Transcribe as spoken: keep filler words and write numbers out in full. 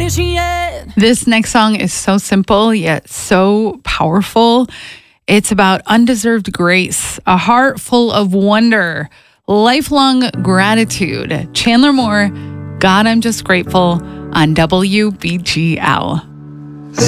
finish yet. This next song is so simple yet so powerful. It's about undeserved grace, a heart full of wonder, lifelong gratitude. Chandler Moore, God, I'm Just Grateful on W B G L.